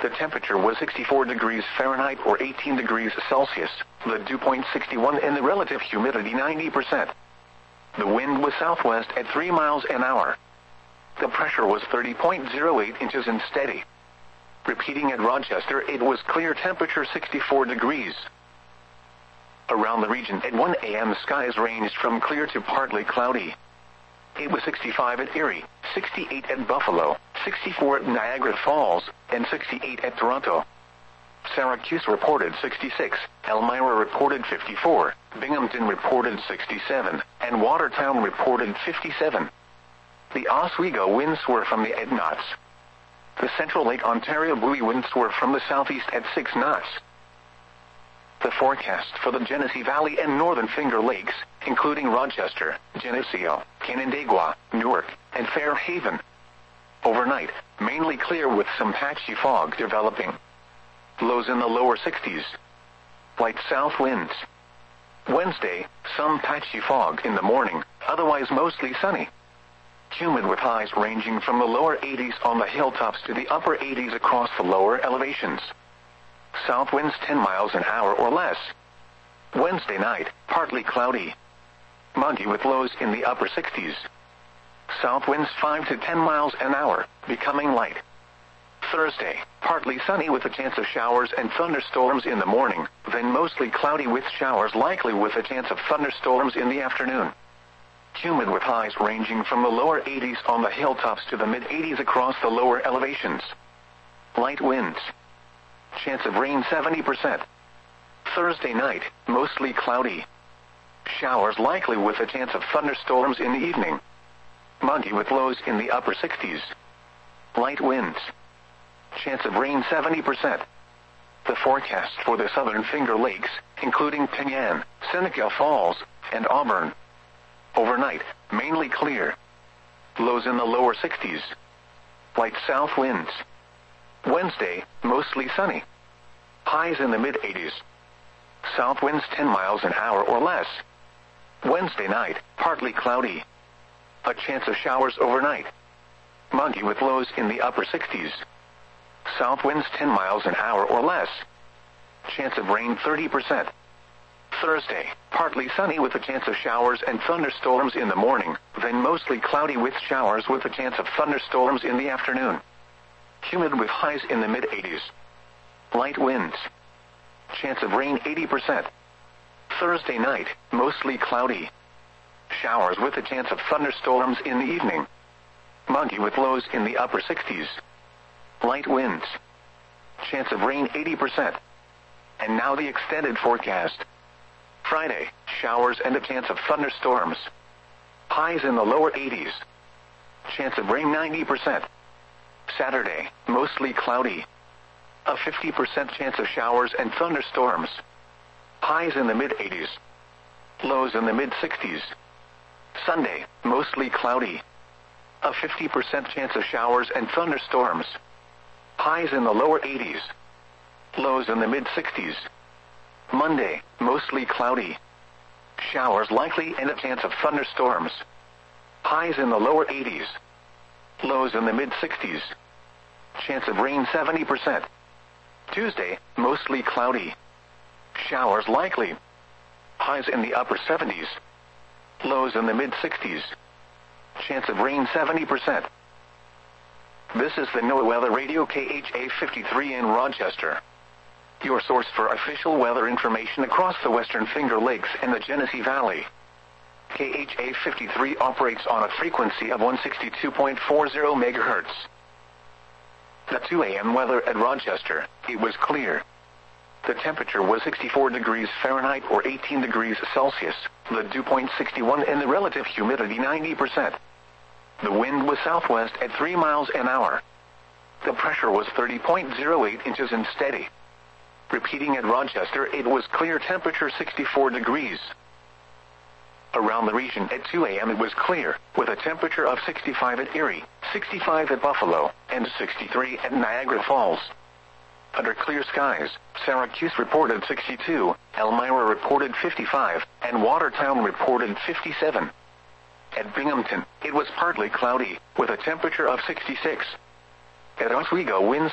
The temperature was 64 degrees Fahrenheit or 18 degrees Celsius, the dew point 61 and the relative humidity 90%. The wind was southwest at 3 miles an hour. The pressure was 30.08 inches and steady. Repeating at Rochester, it was clear, temperature 64 degrees. Around the region at 1 a.m. skies ranged from clear to partly cloudy. It was 65 at Erie, 68 at Buffalo, 64 at Niagara Falls, and 68 at Toronto. Syracuse reported 66, Elmira reported 54, Binghamton reported 67, and Watertown reported 57. The Oswego winds were from the 8 knots. The Central Lake Ontario buoy winds were from the southeast at 6 knots. The forecast for the Genesee Valley and Northern Finger Lakes, including Rochester, Geneseo, Canandaigua, Newark, and Fairhaven. Overnight, mainly clear with some patchy fog developing. Lows in the lower 60s. Light south winds. Wednesday, some patchy fog in the morning, otherwise mostly sunny. Humid with highs ranging from the lower 80s on the hilltops to the upper 80s across the lower elevations. South winds 10 miles an hour or less. Wednesday night, partly cloudy. Muggy with lows in the upper 60s. South winds 5 to 10 miles an hour, becoming light. Thursday, partly sunny with a chance of showers and thunderstorms in the morning, then mostly cloudy with showers likely with a chance of thunderstorms in the afternoon. Humid with highs ranging from the lower 80s on the hilltops to the mid-80s across the lower elevations. Light winds. Chance of rain 70%. Thursday night, mostly cloudy. Showers likely with a chance of thunderstorms in the evening. Muggy with lows in the upper 60s. Light winds. Chance of rain 70%. The forecast for the Southern Finger Lakes, including Penyan, Seneca Falls, and Auburn. Overnight, mainly clear. Lows in the lower 60s. Light south winds. Wednesday, mostly sunny. Highs in the mid-80s. South winds 10 miles an hour or less. Wednesday night, partly cloudy. A chance of showers overnight. Muggy with lows in the upper 60s. South winds 10 miles an hour or less. Chance of rain 30%. Thursday, partly sunny with a chance of showers and thunderstorms in the morning, then mostly cloudy with showers with a chance of thunderstorms in the afternoon. Humid with highs in the mid-80s. Light winds. Chance of rain 80%. Thursday night, mostly cloudy. Showers with a chance of thunderstorms in the evening. Muggy with lows in the upper 60s. Light winds. Chance of rain 80%. And now the extended forecast. Friday, showers and a chance of thunderstorms. Highs in the lower 80s. Chance of rain 90%. Saturday, mostly cloudy. A 50% chance of showers and thunderstorms. Highs in the mid-80s. Lows in the mid-60s. Sunday, mostly cloudy. A 50% chance of showers and thunderstorms. Highs in the lower 80s. Lows in the mid-60s. Monday, mostly cloudy. Showers likely and a chance of thunderstorms. Highs in the lower 80s. Lows in the mid-60s. Chance of rain 70%. Tuesday, mostly cloudy. Showers likely. Highs in the upper 70s. Lows in the mid-60s. Chance of rain 70%. This is the NOAA Weather Radio KHA 53 in Rochester. Your source for official weather information across the Western Finger Lakes and the Genesee Valley. KHA 53 operates on a frequency of 162.40 megahertz. The 2 a.m. weather at Rochester, it was clear. The temperature was 64 degrees Fahrenheit or 18 degrees Celsius, the dew point 61 and the relative humidity 90%. The wind was southwest at 3 miles an hour. The pressure was 30.08 inches and steady. Repeating at Rochester, it was clear, temperature 64 degrees. Around the region at 2 a.m. it was clear, with a temperature of 65 at Erie, 65 at Buffalo, and 63 at Niagara Falls. Under clear skies, Syracuse reported 62, Elmira reported 55, and Watertown reported 57. At Binghamton, it was partly cloudy, with a temperature of 66. At Oswego, winds